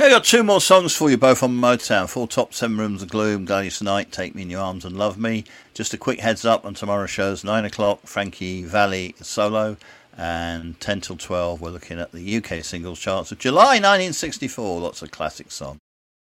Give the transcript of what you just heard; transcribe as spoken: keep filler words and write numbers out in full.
I got two more songs for you, both on Motown. Four Top, Seven Rooms of Gloom, Gladys Knight, Take Me in Your Arms and Love Me. Just a quick heads up on tomorrow's shows, nine o'clock, Frankie Valli solo, and ten till twelve, we're looking at the U K singles charts of July nineteen sixty-four. Lots of classic songs.